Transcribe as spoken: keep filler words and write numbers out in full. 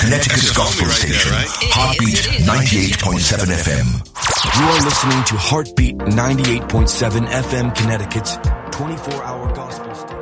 Connecticut's gospel station, Heartbeat ninety-eight point seven F M. You are listening to Heartbeat ninety-eight point seven F M, Connecticut's twenty-four hour gospel station.